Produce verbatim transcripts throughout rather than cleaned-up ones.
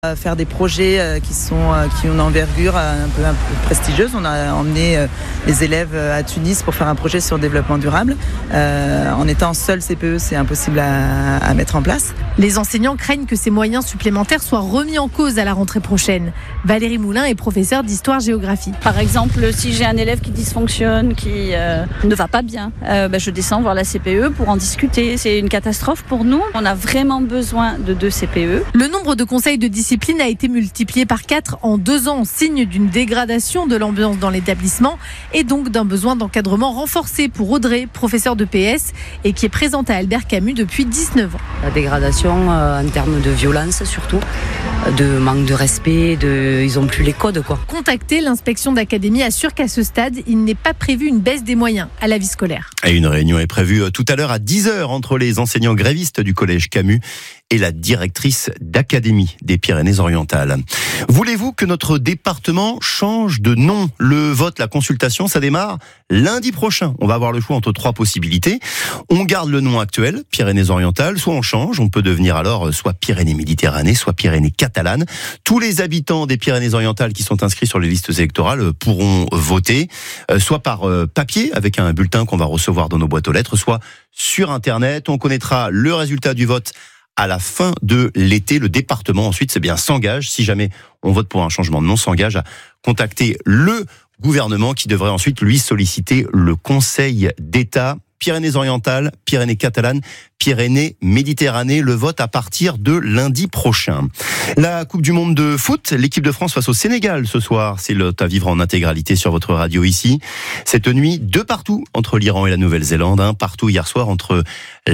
Faire des projets qui sont qui ont une envergure un peu, un peu prestigieuse. On a emmené les élèves à Tunis pour faire un projet sur le développement durable. Euh, en étant seul C P E, c'est impossible à, à mettre en place. Les enseignants craignent que ces moyens supplémentaires soient remis en cause à la rentrée prochaine. Valérie Moulin est professeure d'histoire-géographie. Par exemple, si j'ai un élève qui dysfonctionne, qui euh, ne va pas bien, euh, bah, je descends voir la C P E pour en discuter. C'est une catastrophe pour nous. On a vraiment besoin de deux C P E. Le nombre de conseils de discipline a été multiplié par quatre en deux ans, signe d'une dégradation de l'ambiance dans l'établissement et donc d'un besoin d'encadrement renforcé pour Audrey, professeure de P S et qui est présente à Albert Camus depuis dix-neuf ans. La dégradation euh, en termes de violence surtout, de manque de respect, de... ils n'ont plus les codes quoi. Contacté, l'inspection d'académie assure qu'à ce stade, il n'est pas prévu une baisse des moyens à la vie scolaire. Et une réunion est prévue tout à l'heure à dix heures entre les enseignants grévistes du collège Camus et la directrice d'académie des Pyrénées-Orientales. Voulez-vous que notre département change de nom ? Le vote, la consultation, ça démarre lundi prochain. On va avoir le choix entre trois possibilités. On garde le nom actuel, Pyrénées-Orientales, soit on change. On peut devenir alors soit Pyrénées-Méditerranée, soit Pyrénées-Catalanes. Tous les habitants des Pyrénées-Orientales qui sont inscrits sur les listes électorales pourront voter, soit par papier, avec un bulletin qu'on va recevoir dans nos boîtes aux lettres, soit sur Internet. On connaîtra le résultat du vote à la fin de l'été. Le département, ensuite, c'est bien, s'engage, si jamais on vote pour un changement de nom, s'engage à contacter le gouvernement qui devrait ensuite lui solliciter le Conseil d'État. Pyrénées-Orientales, Pyrénées-Catalanes, Pyrénées-Méditerranée, le vote à partir de lundi prochain. La Coupe du Monde de foot, l'équipe de France face au Sénégal ce soir, c'est le à vivre en intégralité sur votre radio ici. Cette nuit, deux partout entre l'Iran et la Nouvelle-Zélande, un partout hier soir entre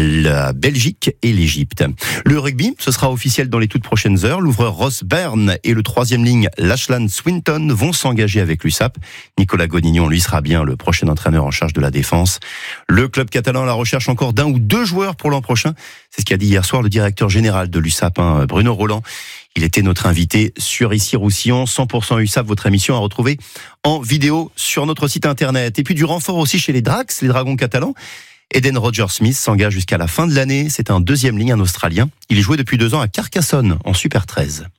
la Belgique et l'Égypte. Le rugby, ce sera officiel dans les toutes prochaines heures. L'ouvreur Ross Byrne et le troisième ligne Lachlan Swinton vont s'engager avec l'U S A P. Nicolas Godignon, lui, sera bien le prochain entraîneur en charge de la défense. Le club catalan à la recherche encore d'un ou deux joueurs pour l'an prochain. C'est ce qu'a dit hier soir le directeur général de l'U S A P, hein, Bruno Roland. Il était notre invité sur Ici Roussillon. cent pour cent U S A P, votre émission à retrouver en vidéo sur notre site internet. Et puis du renfort aussi chez les Drax, les Dragons catalans. Eden Roger-Smith s'engage jusqu'à la fin de l'année. C'est un deuxième ligne, un Australien. Il est joué depuis deux ans à Carcassonne, en Super treize.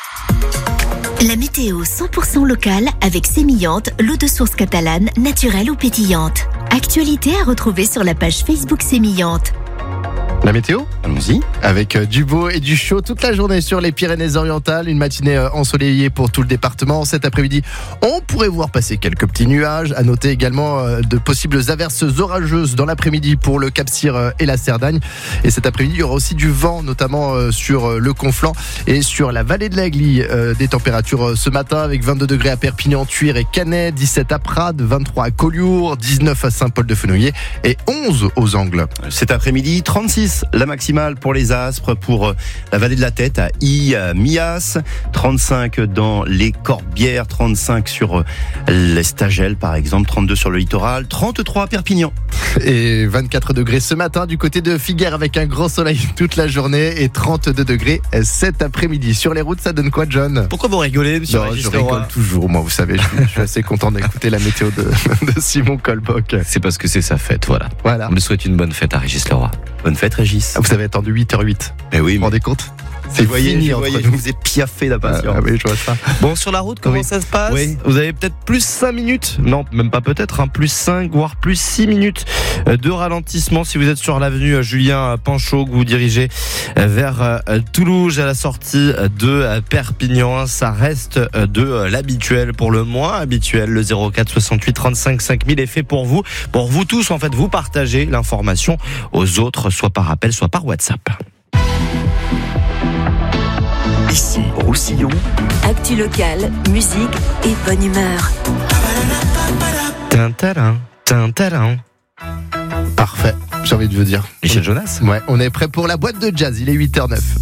La météo cent pour cent locale avec Sémillante, l'eau de source catalane, naturelle ou pétillante. Actualité à retrouver sur la page Facebook Sémillante. La météo ? Allons-y. Avec du beau et du chaud toute la journée sur les Pyrénées-Orientales. Une matinée ensoleillée pour tout le département. Cet après-midi, on pourrait voir passer quelques petits nuages. À noter également de possibles averses orageuses dans l'après-midi pour le Cap-Cyr et la Cerdagne. Et cet après-midi, il y aura aussi du vent, notamment sur le Conflent et sur la vallée de l'Agly. Des températures ce matin avec vingt-deux degrés à Perpignan, Thuir et Canet, dix-sept à Prades, vingt-trois à Collioure, dix-neuf à Saint-Paul-de-Fenouillet et onze aux Angles. Cet après-midi, trente-six la maximale pour les Aspres, pour la vallée de la Tête à I, à Mias, trente-cinq dans les Corbières, trente-cinq sur l'Estagel par exemple, trente-deux sur le littoral, trente-trois à Perpignan. Et vingt-quatre degrés ce matin du côté de Figueres avec un grand soleil toute la journée et trente-deux degrés cet après-midi. Sur les routes, ça donne quoi, John ? Pourquoi vous rigolez, monsieur Non, je rigole toujours, moi, vous savez, je, je suis assez content d'écouter la météo de, de Simon Colbock. C'est parce que c'est sa fête, voilà. Voilà. On lui souhaite une bonne fête à Régis Leroy. Bonne fête, Régis. Vous avez attendu huit heures huit. Eh oui, vous vous rendez compte ? C'est vous voyez, fini je, entre voyais, nous. je vous ai piaffé d'impatience. Ah, oui, je vois ça. Bon, sur la route, comment Oui. ça se passe ? Oui. Vous avez peut-être plus cinq minutes, non, même pas peut-être, hein, plus cinq, voire plus six minutes de ralentissement si vous êtes sur l'avenue Julien Panchaud, que vous dirigez vers Toulouse à la sortie de Perpignan. Ça reste de l'habituel, pour le moins habituel. Le zéro quatre soixante-huit trente-cinq cinq mille est fait pour vous, pour vous tous, en fait, vous partagez l'information aux autres, soit par appel, soit par WhatsApp. Ici Roussillon. Actu locale, musique et bonne humeur. Tintarin, tintarin. Parfait, j'ai envie de vous dire. Michel Jonas. Ouais, on est prêt pour la boîte de jazz, il est huit heures neuf.